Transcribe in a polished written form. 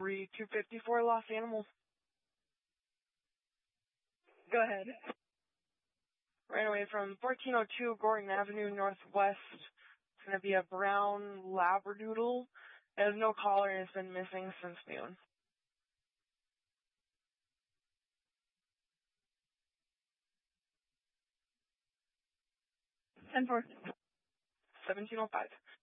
254 Lost Animals. Go ahead. Ran away from 1402 Gordon Avenue Northwest. It's going to be a brown Labradoodle. It has no collar and has been missing since noon. 10-4. 1705.